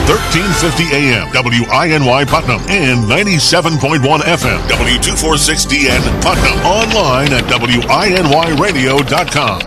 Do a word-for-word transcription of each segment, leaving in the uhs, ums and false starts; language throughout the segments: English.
thirteen fifty A M, W I N Y Putnam, and ninety-seven point one F M, W two forty-six D N Putnam. Online at W I N Y radio dot com.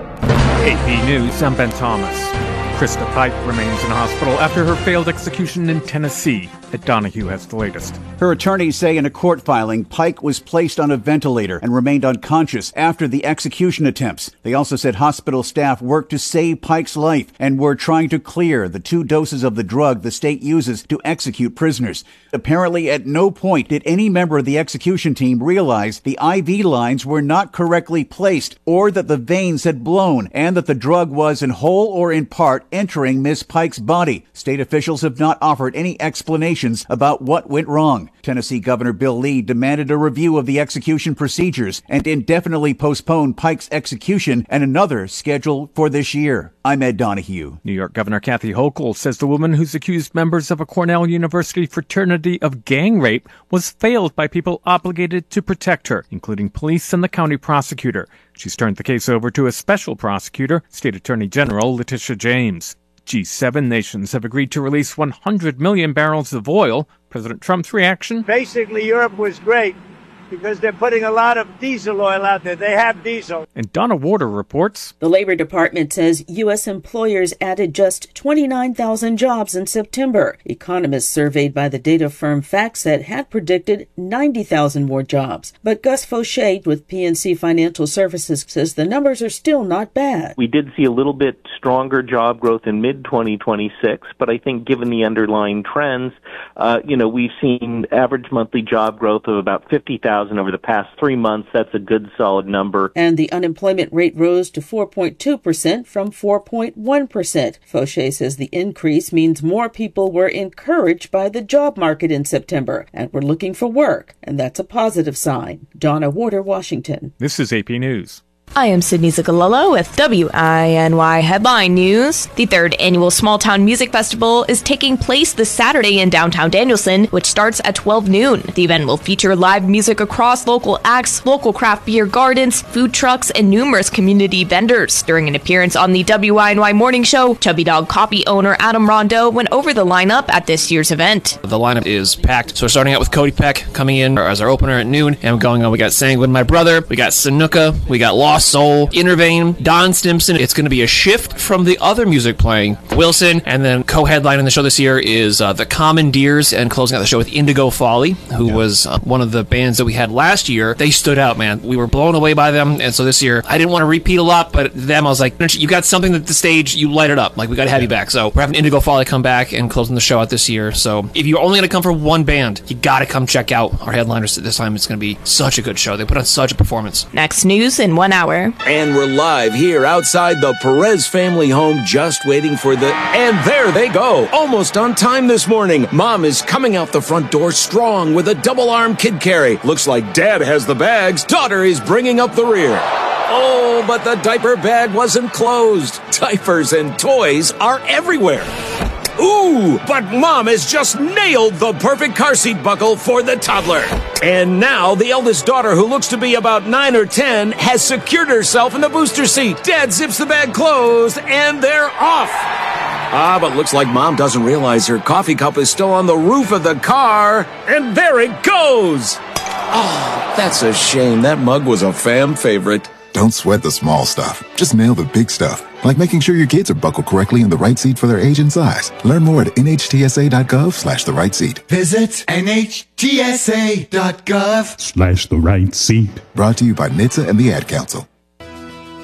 A P News, I'm Ben Thomas. Krista Pike remains in hospital after her failed execution in Tennessee. Ed Donahue has the latest. Her attorneys say in a court filing, Pike was placed on a ventilator and remained unconscious after the execution attempts. They also said hospital staff worked to save Pike's life and were trying to clear the two doses of the drug the state uses to execute prisoners. Apparently, at no point did any member of the execution team realize the I V lines were not correctly placed or that the veins had blown and that the drug was in whole or in part entering Miss Pike's body. State officials have not offered any explanations about what went wrong. Tennessee Governor Bill Lee demanded a review of the execution procedures and indefinitely postponed Pike's execution and another scheduled for this year. I'm Ed Donahue. New York Governor Kathy Hochul says the woman who's accused members of a Cornell University fraternity of gang rape was failed by people obligated to protect her, including police and the county prosecutor. She's turned the case over to a special prosecutor, State Attorney General Letitia James. G seven nations have agreed to release one hundred million barrels of oil. President Trump's reaction? Basically, Europe was great because they're putting a lot of diesel oil out there. They have diesel. And Donna Warder reports. The Labor Department says U S employers added just twenty-nine thousand jobs in September. Economists surveyed by the data firm FactSet had predicted ninety thousand more jobs. But Gus Fauché with P N C Financial Services says the numbers are still not bad. We did see a little bit stronger job growth in mid twenty twenty-six, but I think given the underlying trends, uh, you know, we've seen average monthly job growth of about fifty thousand over the past three months. That's a good, solid number. And the unemployment rate rose to four point two percent from four point one percent. Fauché says the increase means more people were encouraged by the job market in September and were looking for work, and that's a positive sign. Donna Warder, Washington. This is A P News. I am Sydney Zuccolillo with W I N Y Headline News. The third annual Small Town Music Festival is taking place this Saturday in downtown Danielson, which starts at twelve noon. The event will feature live music across local acts, local craft beer gardens, food trucks, and numerous community vendors. During an appearance on the W I N Y Morning Show, Chubby Dog Coffee owner Adam Rondeau went over the lineup at this year's event. The lineup is packed, so we're starting out with Cody Peck coming in as our opener at noon, and going on, we got Sanguine My Brother, we got Sanuka, we got Lost Soul, Intervane, Don Stimson. It's going to be a shift from the other music playing. Wilson, and then co-headlining the show this year is uh, the Commandeers, and closing out the show with Indigo Folly, who yeah. was uh, one of the bands that we had last year. They stood out, man. We were blown away by them, and so this year, I didn't want to repeat a lot, but them, I was like, you got something that the stage, you light it up. Like, we got to have yeah. you back. So we're having Indigo Folly come back and closing the show out this year. So if you're only going to come for one band, you got to come check out our headliners this time. It's going to be such a good show. They put on such a performance. Next news in one hour. And we're live here outside the Perez family home, just waiting for the... And there they go, almost on time this morning. Mom is coming out the front door strong with a double-arm kid carry. Looks like Dad has the bags. Daughter is bringing up the rear. Oh, but the diaper bag wasn't closed. Diapers and toys are everywhere. Ooh, but Mom has just nailed the perfect car seat buckle for the toddler. And now the eldest daughter, who looks to be about nine or ten, has secured herself in the booster seat. Dad zips the bag closed, and they're off. Ah, but looks like Mom doesn't realize her coffee cup is still on the roof of the car. And there it goes. Oh, that's a shame. That mug was a fam favorite. Don't sweat the small stuff. Just nail the big stuff, like making sure your kids are buckled correctly in the right seat for their age and size. Learn more at N H T S A dot gov slash the right seat. Visit N H T S A dot gov slash the right seat. Brought to you by N H T S A and the Ad Council.